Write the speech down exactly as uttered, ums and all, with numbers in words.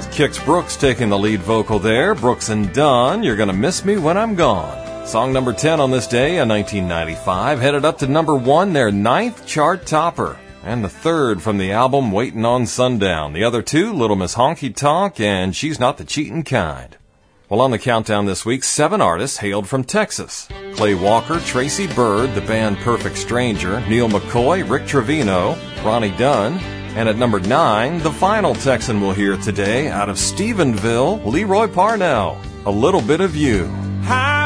with Kix Brooks taking the lead vocal there. Brooks and Dunn, You're Gonna Miss Me When I'm Gone. Song number ten on this day in nineteen ninety-five, headed up to number one, their ninth chart topper, and the third from the album Waitin' on Sundown. The other two, Little Miss Honky Tonk and She's Not the Cheatin' Kind. Well, on the countdown this week, seven artists hailed from Texas. Clay Walker, Tracy Byrd, the band Perfect Stranger, Neil McCoy, Rick Trevino, Ronnie Dunn, and at number nine, the final Texan we'll hear today out of Stephenville, Leroy Parnell, A Little Bit of You.